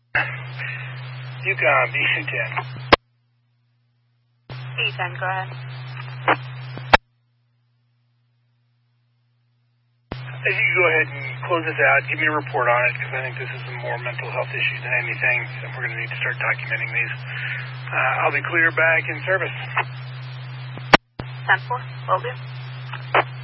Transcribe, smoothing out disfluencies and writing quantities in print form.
Yukon, BC-10. BC-10, go ahead. If you could go ahead and close this out, give me a report on it, because I think this is more mental health issues than anything, and we're going to need to start documenting these. I'll be clear back in service. 10-4, will do.